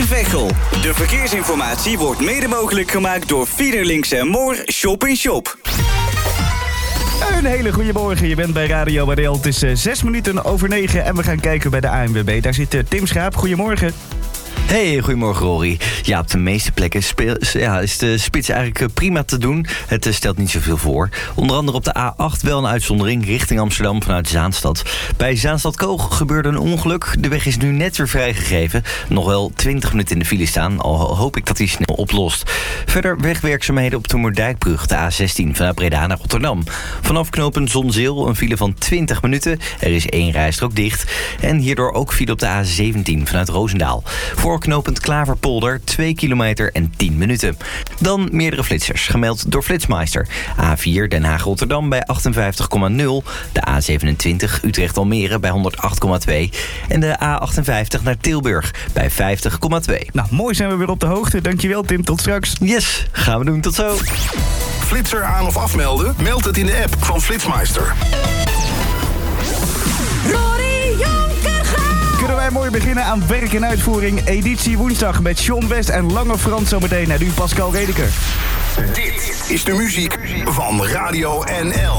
Veghel. De verkeersinformatie wordt mede mogelijk gemaakt door Fiederlinks & Moor Shop in Shop. Een hele goede morgen, je bent bij Radio Waddel. Het is 6 minuten over 9 en we gaan kijken bij de ANWB. Daar zit Tim Schaap, goedemorgen. Hey, goedemorgen Rory. Ja, op de meeste plekken is de spits eigenlijk prima te doen. Het stelt niet zoveel voor. Onder andere op de A8 wel een uitzondering richting Amsterdam vanuit Zaanstad. Bij Zaanstad-Koog gebeurde een ongeluk. De weg is nu net weer vrijgegeven. Nog wel 20 minuten in de file staan. Al hoop ik dat die snel oplost. Verder wegwerkzaamheden op de Moerdijkbrug, de A16 vanuit Breda naar Rotterdam. Vanaf knooppunt Zonzeel een file van 20 minuten. Er is 1 rijstrook dicht. En hierdoor ook file op de A17 vanuit Roosendaal. Voor knooppunt Klaverpolder 2 kilometer en 10 minuten. Dan meerdere flitsers, gemeld door Flitsmeister. A4 Den Haag-Rotterdam bij 58,0. De A27 Utrecht-Almere bij 108,2. En de A58 naar Tilburg bij 50,2. Nou, mooi zijn we weer op de hoogte. Dankjewel Tim, tot straks. Yes, gaan we doen, tot zo. Flitser aan of afmelden? Meld het in de app van Flitsmeister. Kunnen wij mooi beginnen aan werk en uitvoering. Editie woensdag met John West en Lange Frans zometeen. En nu Pascal Redeker. Dit is de muziek van Radio NL.